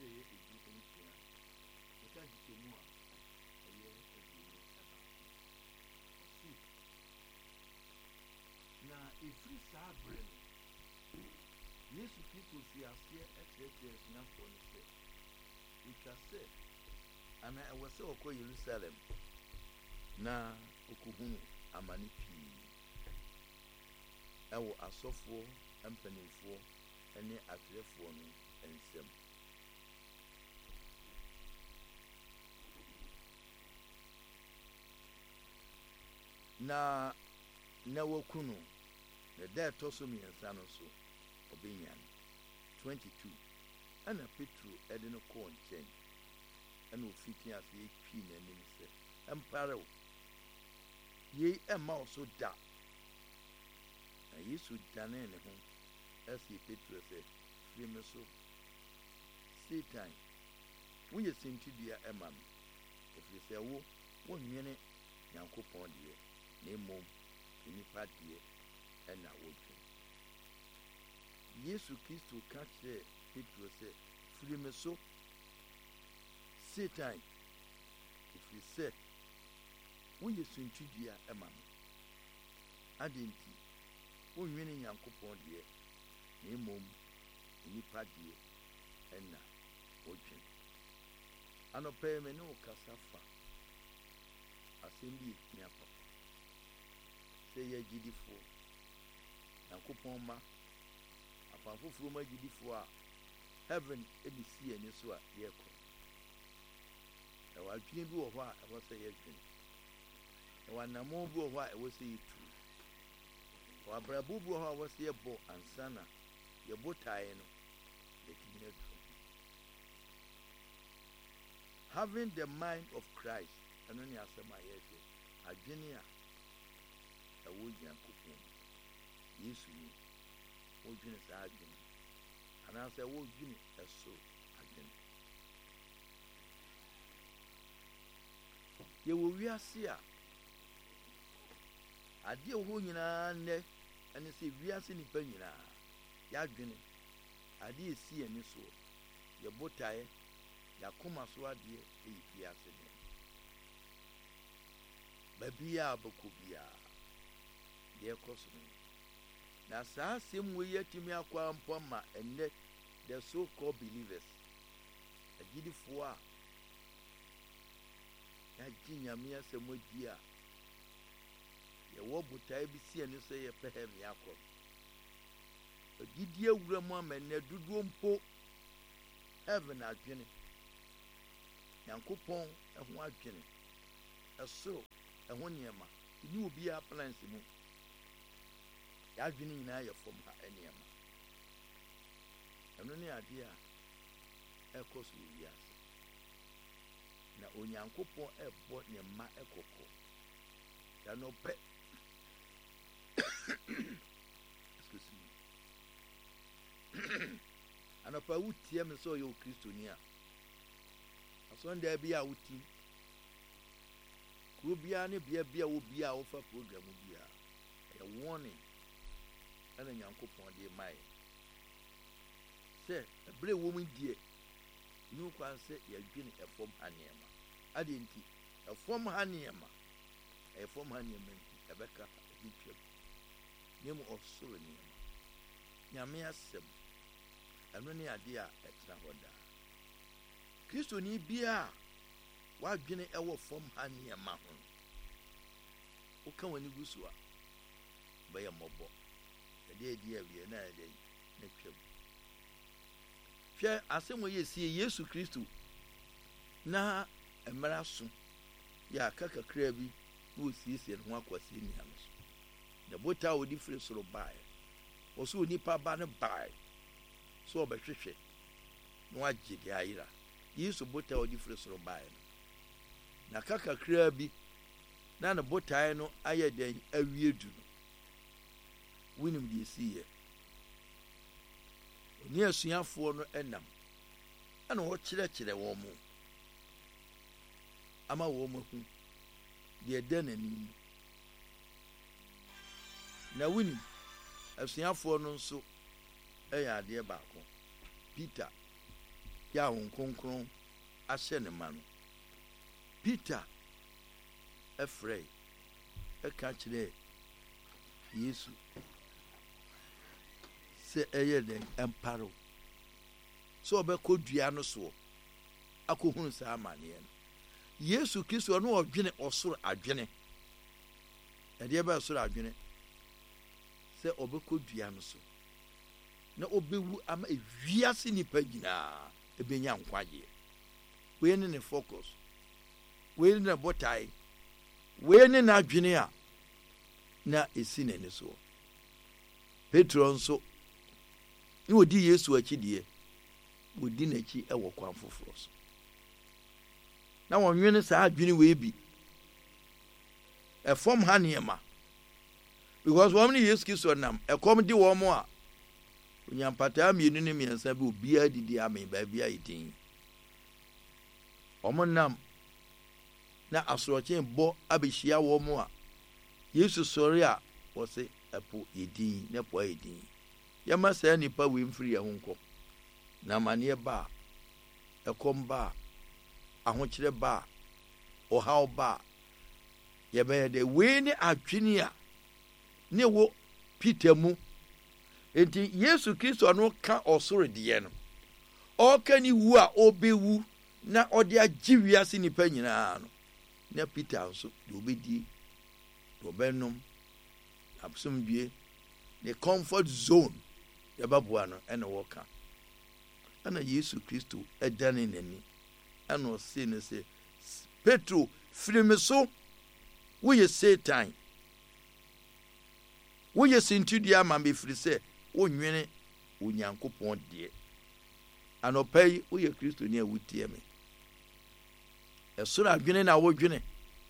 ye e di nsua eka di mu a eye aduonu aba osi na efiri saa bere no Yesu Kristo si aseɛ ɛkyerɛkyerɛ asuafoɔ no sɛ etwa sɛ ana ɛwɔ sɛ ɔkɔ Yerusalem na ɔkɔhunu amane pii ɛwɔ asɔfoɔ mpanimfoɔ ɛne atwerɛfoɔ no nsɛm. Na wɔkunu na da ɛtɔ so mmiɛnsa no so ɔbɛnya no 22 ɛna Petro ɛde no kɔɔ nkyɛn ɛna ofiti ase etwi n'anim sɛ ɛmparew yei ɛma wo so da. Na Yesu danee ne ho ɛsi Petro sɛ firi me so Satan woyɛ sintidua ɛma me ɛfiri sɛ wo nwene Nyankopɔn deɛ na mmom nipa deɛ ɛna wodwe. Yesu Kristo ka kyerɛ Petro sɛ firi me so Satan ɛfiri sɛ woyɛ sintidua ɛma me ade nti wonwene Nyankopɔn deɛ na mmom nipa deɛ ɛna wodwe. Anɔpɛ me ne wo kasa fa asɛm bi ehia pa sɛ yɛ agyidifoɔ Nyankopɔn ma apan foforɔ ma agyidifoɔ a heaven ɛde si ani so a yɛkɔ. Ɛwɔ adwene bi wɔ hɔ a ɛwɔ sɛ yɛdwene, ɛwɔ anammɔn bi wɔ hɔ a ɛwɔ sɛ yɛtu, ɛwɔ abrabɔ bi wɔ hɔ a ɛwɔ sɛ yɛbɔ ansa na yɛbɔ tae no yɛtumi atu. Having the mind of Christ ɛno ne asɛm a yɛhwɛ adwene a ɛwɔ Nyankopɔn Yesu ni wodwene saa adwene anaasɛ wodwene ɛso adwene. Yɛwɔ wiase a adeɛ wɔ hɔ nyinaa nnɛ ɛne sɛ wiase nipa nyinaa yɛadwene adeɛ esi ani soɔ yɛbɔ tae yɛakoma so adeɛ ɛyɛ wiase deɛ baabi a bɛkɔ biara deɛ ɛkɔ so no. Na saa asɛm wɔ yi atumi akɔ ampa ma ɛnnɛ the so-called believers agyidifoɔ a yɛagye Nyame asɛm adi a yɛwɔ botae bi si ani sɛ yɛpɛ heaven akɔ. Agyidi awura mu ama ɛnnɛ dodoɔ mpo heaven adwene Nyankopɔn ɛho adwene ɛsoro ɛho nneɛma ɛni obiara plans mu yɛadwene nyinaa yɛ fam ha nneɛma. Ɛno ne adeɛ a ɛkɔ so wɔ wiase na Onyankopɔn ɛbɔ ne mma ɛkɔkɔ yanɔpɛ excuse me anɔpɛ wotie me sɛ ɔyɛ wo Kristoni a asɔndaa bi a wotim kuro biara ne bea bi a wɔ bi a wofa program biara ɛyɛ warning ɛna Nyankopɔn de mae sɛ ɛberɛ wɔ mu deɛ ne kwan sɛ yɛadwene ɛfam ha nneɛma ade nti ɛfam ha nneɛma ɛfam ha nneɛma nti ɛbɛka ɛbi twam ne mu ɔsoro nneɛma Nyame asɛm ɛno ne adeɛ a ɛtena hɔ daa. Kristoni biara wadwene ɛwɔ fam ha nneɛma ho woka w'ani gu so a bɛyɛ mmɔbɔ ɛdeɛ adi awie na ɛdɛ na twam. Hwɛ asɛm a yɛsie Yesu Kristo na mmara so yɛ aka kakra bi na wɔsiesie ne ho akwasie nnia no so na botaa a wɔde firi soro baeɛ ɔsɛ onipa ba no baeɛ sɛ ɔbɛhwehwɛ na wagye de ayera. Yesu botaa a wɔde firi soro baeɛ no na aka kakra bi na ne botae no ayɛ den awie du no wonim deɛ ɛsiiɛ. Ɔne asuafoɔ no ɛnam ɛna wɔkyerɛkyerɛ wɔn mo ama wɔn mo ahu deɛ ɛda n'anim. Na wonim asuafoɔ no nso ɛyɛ adeɛ baako. Peter ya honkonkron ahye ne ma no Peter afrɛ ɛka kyerɛ Yesu sɛ ɛyɛ den ɛmparo sɛ ɔbɛkɔ dua no soɔ akɔhunu saa amanneɛ no Yesu Kristo no ɔdwene ɔsoro adwene ɛdeɛ bɛ ɔsoro adwene sɛ ɔbɛkɔ dua no so na ɔbɛwu ama ewiase nipa nyinaa ɛbɛnya nkwagyeɛ wei ne ne focus wei ne botae wei ne n'adwene a na esi n'ani soɔ Petro nso ne odi Yesu akyi deɛ odi n'akyi ɛwɔ kwan foforɔ so na wɔnwene saa adwene wei bi ɛfɔm ha nneɛma because wɔn ne Yesu Kristo nam ɛkɔm di wɔn a onyampataa mmienu ne mmiɛnsa bi obiara didi ame baabi a yɛdin wɔn nam na asorɔkye bɔ abɛhyia wɔn a Yesu sɔre a wɔse ɛpo yɛdin na po yɛdin yɛma saa nipa wei mfiri yɛn ho nkɔ na amaneɛ ba ɛkɔm ba ahokyerɛ ba ɔhaw ba yɛbɛyɛ dɛ wei ne adwene a ne wo Peter mu enti Yesu Kristo no ka ɔsoro deɛ no ɔka ni wu a ɔbɛwu na ɔde agye wiase nipa nyinaa no na Peter nso de obɛdie de ɔbɛnom absomdue the comfort zone yɛbɛboa no ɛna wɔka ɛna Yesu Kristo ɛdane n'ani ɛna ɔse ne sɛ Petro firi me so woyɛ Satan woyɛ sintidua ama me firi sɛ wonwene Onyankopɔn deɛ anɔpa yi woyɛ Kristo ni a wotie me ɛsoro adwene na wodwene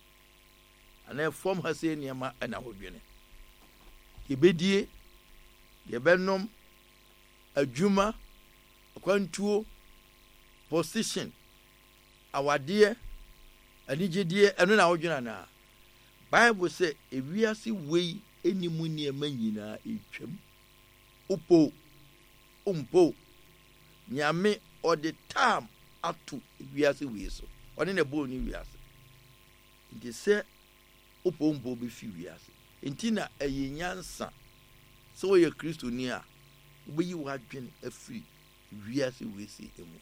ana ɛfɔm ha sɛ nneɛma ɛna wodwene yɛbɛdie yɛbɛnom adwuma akwantuo position awadeɛ anigyedeɛ ɛno na wodwene na Bible sɛ ewiase wei enimu nneɛma nyinaa etwam upo umpo nyame ɔde tam ato ewiase wei so ɔne na bɔ ni wiase nti sɛ upo umpo be fi wiase nti na ɛyɛ nyansa sɛ wɔyɛ Kristo ni a wobɛyi wadwene afiri wiase wei si emu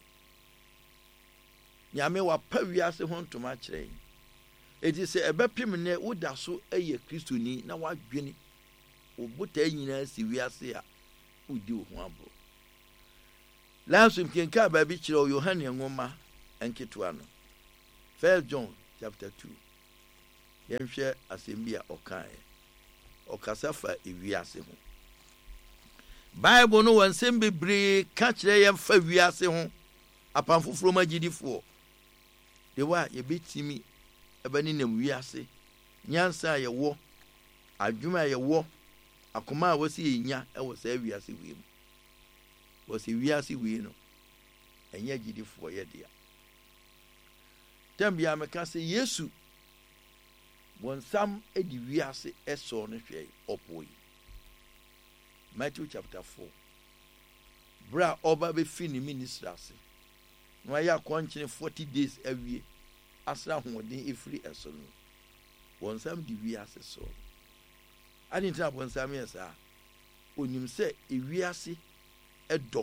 nyame wapa wiase ho ntoma kyerɛ eti sɛ ɛbɛpem ne woda so ɛyɛ Kristo ni na wadwene obota nyinaa si wiase a udi wo ho abro last week kenka ba bi kyerɛ Yohane ngoma enketoa no 1 John chapter 2 yɛnhwɛ asɛm bi a ɔkae ɔkasa fa ewiase ho Bible no wansɛm bebree ka kyerɛ yɛn fa wiase ho apan foforo magyidifoɔ de wa yɛbɛtimi ɛbɛne nam wiase nyansa a yɛwɔ adwuma a yɛwɔ akoma a wɔsi yɛnya ɛwɔ saa wiase wei mu wɔsi wiase wei no ɛnyɛ gyidifoɔ yɛ dea tambia meka sɛ Yesu wɔnsam edi wiase ɛsɔ no hwɛ ɔpo yi Matthew chapter 4 bra ɔba bɛfi ne ministry ase na wayɛ akɔnkyene 40 days awie asra hoɔden efiri ɛso no wɔnsam di wiase so ani ntina wɔnsam yɛ saa onim sɛ ewiase ɛdɔ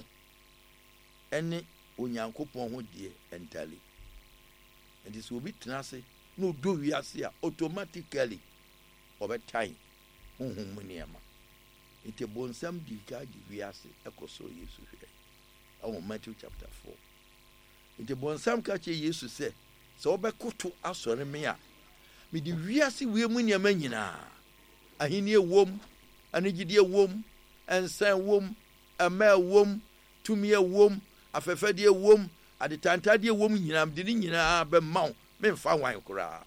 ɛne Onyankopɔn ho deɛ ɛntale ɛnti sɛ obi tena ase na ɔdɔ wiase a automatically ɔbɛtan honhom mu nneɛma nti bɔnsam di ka di wiase ɛkɔsɔ Yesu hwɛ ɛwɔ Matthew chapter 4 nti bɔnsam ka kyerɛ Yesu sɛ ɔbɛkoto asɔre me a me di wiase wie mu nneɛma nyinaa ahenie wom anigyedeɛ wom ɛnsan wom ɛmɛ wom tumi wom afɛfɛdeɛ wom adetantadeɛ wom nyinaa de ne nyinaa bɛma wo memfa wan koraa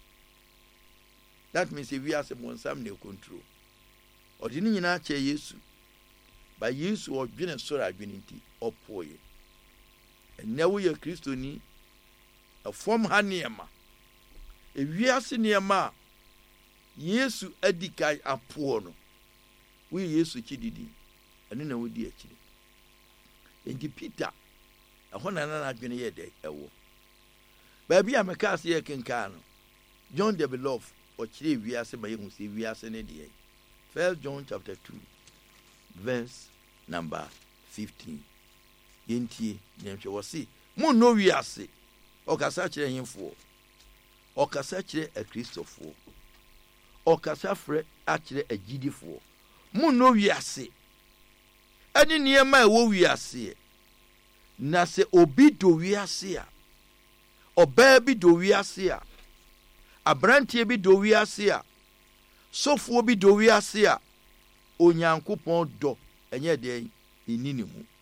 that means wiase bɔnsam ne control ɔde ne nyinaa kyerɛ Yesu ba Yesu ɔdwene sɔre adwene nti ɔpoe ɛnɛ woyɛ Kristo ni afɔm ha nneɛma ewiase nneɛma a Yesu adika apoɔ no woyɛ Yesu kyididi ɛno na wodi akyiri enti Peter ɛhɔ na na adwene yɛ dɛ ɛwɔ baabi a meka ase yɛ kenkan no John the Beloved ɔkyerɛ wiase ma yɛhu sɛ wiase ne deɛ 1 John chapter 2 verse number 15 yɛntie nɛmhwɛ wɔ se monno wiase ɔkasa kyerɛ hemfoɔ ɔkasa kyerɛ akristofoɔ ɔkasa frɛ akyerɛ agyidifoɔ monno wiase ɛne nneɛma a ɛwɔ wiase na sɛ obi do wiase a ɔbaa bi do wiase a abranteɛ bi do wiase a sɔfoɔ bi do wiase a onyankopɔn dɔ ɛnyɛ deɛ ɛni ne mu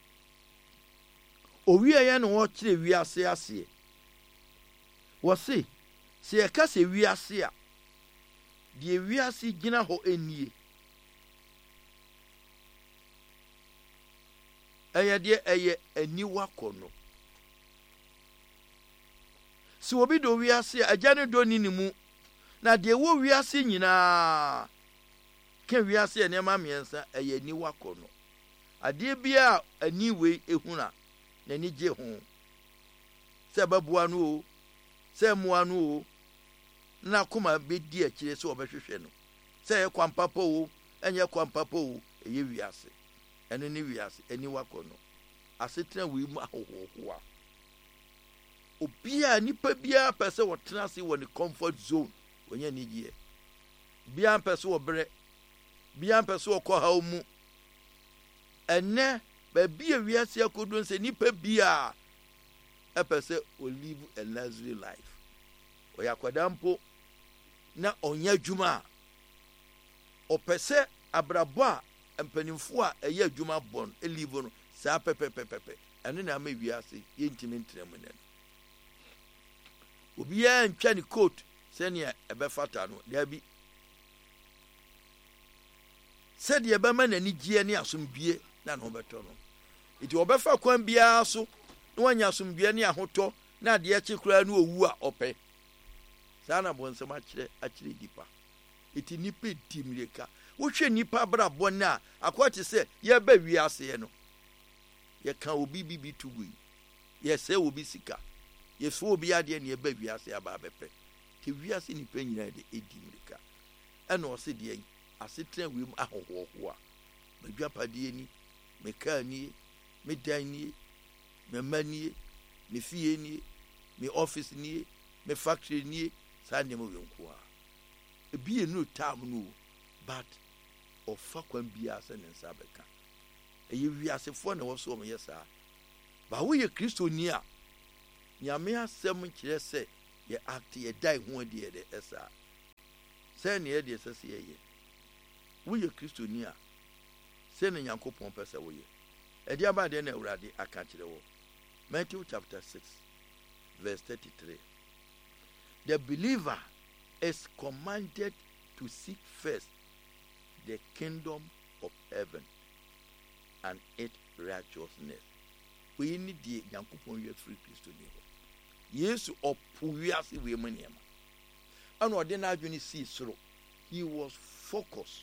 owieyɛ no wɔkyerɛ wiase aseɛ wɔse sɛ yɛka sɛ wiase a deɛ wiase gyina hɔ ɛnie ɛyɛ deɛ ɛyɛ aniwa kɔ no sɛ obi do wiase a agya ne dɔ ni ne mu na deɛ wɔ wiase nyinaa ka wiase yɛ nneɛma mmiɛnsa ɛyɛ aniwa kɔ no adeɛ bi a ani wei ehuna n'ani gye ho sɛ baboa no o sɛ mmoa no o na koma bɛdi akyire sɛ ɔbɛhwehwɛ no sɛ ɛyɛ kwampapa o ɛnyɛ kwampapa o ɛyɛ wiase ɛno ne wiase aniwa kɔ no asetena wei mu ahohohoa obia nipa bia pɛ sɛ wɔtena ase wɔ ne comfort zone wɔnyɛ nigyeɛ bia pɛ sɛ wɔbrɛ bia pɛ sɛ wɔkɔ haw mu ɛnɛ baabi a wiase akodo sɛ nipa bia ɛpɛ sɛ live a luxury life ɔyɛ akwadaa mpo na ɔnyɛ adwuma a ɔpɛ sɛ abrabɔ a mpanimfoɔ a ɛyɛ adwuma bɔ no live no saa pɛpɛpɛpɛ ɛno na ama wiase yɛntimi ntena mu nɛ obiara ntwa ne coat sɛnea ɛbɛfata no daabi sɛdeɛ ɛbɛma n'ani gyeɛ ne asomdwie na no bɛtɔ no nti wɔbɛfa kwan biara so na wanya asomdwie ne ahotɔ na adeɛ kye koraa no owu a ɔpɛ saa na bɔnsɛm akyerɛ nipa nti nipa di mmirika wohwɛ nipa abrabɔ no a akɔte sɛ yɛba wiaseɛ no yɛka obi bibi to gui yɛsɛ obi sika yɛsɛ obi adeɛ ne yɛba wiase aba abɛpɛ te wiase nipa nyinaa de ɛdi mmirika ɛna ɔse deɛ asetena wei mu ahohoɔhoa madwapadeɛ ni me kaa nie me dan nie me mma nie me fie nie me office nie me factory nie saa nneɛma wei nko a ebi yɛ no tam no but ɔfa kwan biara sɛ ne nsa bɛka ɛyɛ wiasefoɔ na wɔso ɔmo yɛ saa ba woyɛ kristoni a nyame asɛm kyerɛ sɛ yɛ act yɛ dai ho adeɛ de ɛsa sɛ ne yɛ deɛ sɛ sɛ yɛ woyɛ kristoni a sɛ ne nyankopɔn pɛ sɛ woyɛ ɛde aba deɛ na awurade aka kyerɛ wɔ Matthew chapter 6 verse 33 the believer is commanded to seek first the kingdom of heaven and its righteousness. We need the nyankopɔn yɛ free kristoni hɔ yesu ɔpo wiase wei mu nneɛma ɛna ɔde n'adwene sii soro he was focused.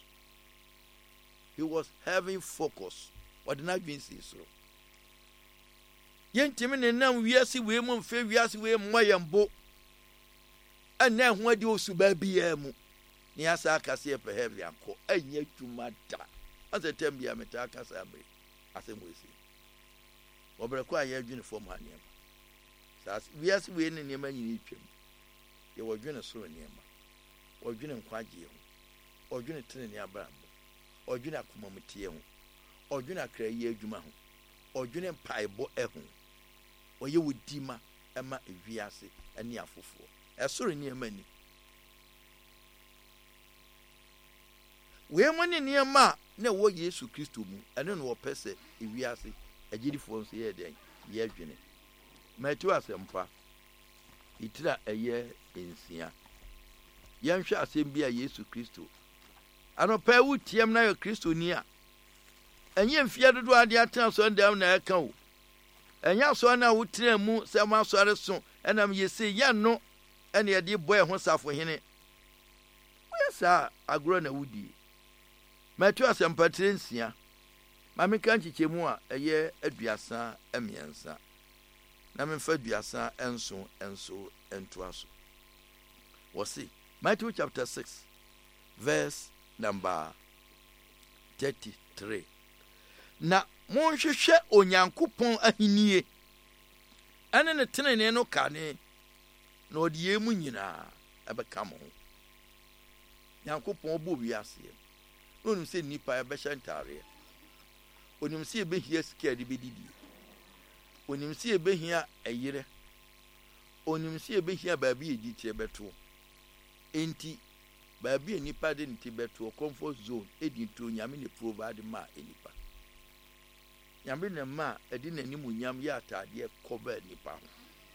He was having focus. Ɔde n'adwene sii soro yɛntimi ne nam wiase wei mu mfe wiase wei mmɔ yɛn bo ɛnna ɛho adi osu baabiara mu ne asa akase ɛpɛ heaven akɔ ɛnyɛ dwuma da asɛ tɛm bia meta akasa abere asɛm wei si ɔbrɛ kɔ a yɛadwene fam ha nneɛma saa wiase wei ne nneɛma nyina twam yɛwɔ dwene soro nneɛma ɔdwene nkwagyeɛ ho ɔdwene tenene abrabɔ ɔdwene akomamuteɛ ho ɔdwene akrayi adwuma ho ɔdwene mpaebɔ ho ɔyɛ wo dima ɛma ewiase ɛne afoforɔ ɛsoro nneɛma ni wei mu ne nneɛma na ɛwɔ yesu kristo mu ɛne no wɔpɛ sɛ ewiase agyidifoɔ nso yɛ dɛn yɛdwene Matthew asɛmpa itira ɛyɛ nsia yɛnhwɛ asɛm bi a yesu kristo anɔpɛ wo tiam na yɛ kristoni a ɛnyɛ mfia dodo ade atena so ndam na ɛka wo ɛnyɛ so na wo tena mu sɛ mo asɔre so ɛnam yɛse yɛno ɛne yɛde bɔ ɛho safo hene woyɛ saa agorɔ na wodi Matthew asɛmpa 3:9 ma meka nkyekyɛmu a ɛyɛ 33 na memfa duasa enso entoaso. Wasi Matthew chapter 6 verse number 33. Na monhwehwɛ Onyankopɔn ahennie ane ne tenene no kane na ɔde yemu nyinaa ɛbɛka mo ho. Nyankopɔn bɔ wiase no onim sɛ nipa ɛbɛhyɛ ntaareɛ, onim sɛ ɛbɛhia sika de bɛdidi, onim sɛ ɛbɛhia ɛyere, onim sɛ ɛbɛhia baabi yɛdi tie bɛto. Enti baabi nipa de nti bɛto comfort zone edi to Nyame ne provide ma enipa. Nyame ne ma edi n'anim nyam yɛ ataadeɛ cover nipa ho.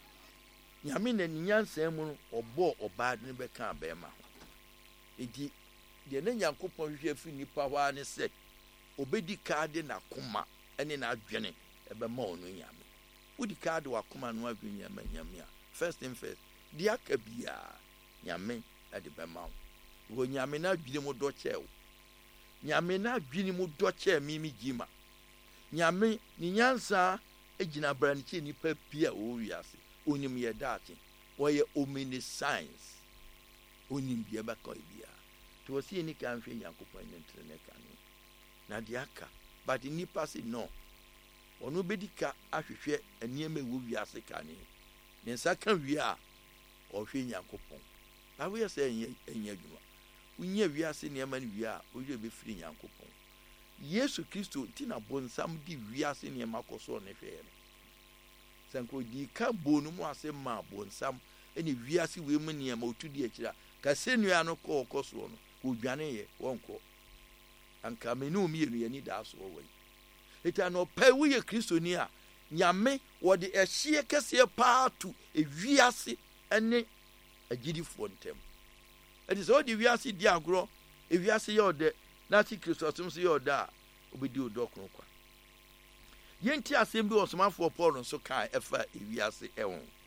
Nyame ne nyansa mu ɔbɔ ɔbaa de bɛka abɛɛma ho. Enti deɛ ne Nyankopɔn hwehwɛ fi nipa hɔ ne sɛ obedi kaade na koma ɛne na adwene ɛbɛma ɔno Nyame. Wodi kaade wa koma no adwene Nyame a first thing first deɛ aka bia Nyame ɛde bɛma wo. Nyame na adwene mu dɔ kyɛ wo. Nyame na adwene mu dɔ kyɛ mimi gima. Nyame ni nyansa egyina branche nipa pia wo wiase. Onim yɛ daakye. Wɔyɛ omniscience. Onim bia bɛka bia. To wɔsi ni kan hwɛ Nyankopɔn ne ntrene ka no. Na de aka but nipa se no. Ɔno bedi ka ahwehwɛ aniema wo wiase ka ne. Ne nsa ka wi a ɔhwɛ Nyankopɔn. Na we say enya adwuma. Unya wiase niema ne wi a ɔhwɛ be firi Nyankopɔn. Yesu Kristo ti na bonsam di wiase niema kɔso ne hwɛ no. Sanko di ka bonu mu ase ma bonsam ene wiase we mu niema otudi akira. Ka senua no kɔso no. Odwane ye wonko. Anka menu mi enu ye ni da so wɔ yi. Eta no pɛ wo ye Kristo ni a Nyame wɔde ɛhye kɛse paatu ewiase ene agidifo ntem. Eti so di wiase di agro, ewiase ye ode, na ti Kristo asem so ye ode a obedi odo kronkwa. Yenti asem bi osomafo Paul nso kan efa ewiase ehon.